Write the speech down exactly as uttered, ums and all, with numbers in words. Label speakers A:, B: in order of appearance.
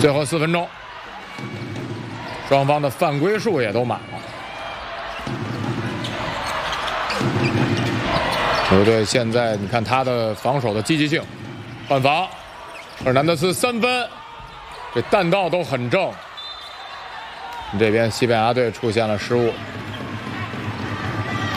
A: 最后四分钟，双方的犯规数也都满了。球队现在你看他的防守的积极性，换防，赫尔南德斯三分，这弹道都很正。这边西班牙队出现了失误。